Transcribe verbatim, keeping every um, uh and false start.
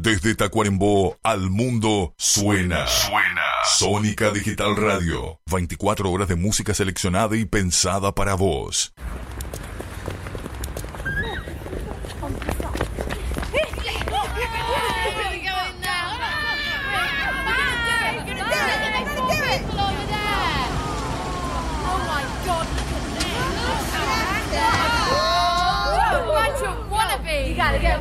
Desde Tacuarembó al mundo suena. Suena. Sónica Digital Radio. veinticuatro horas de música seleccionada y pensada para vos.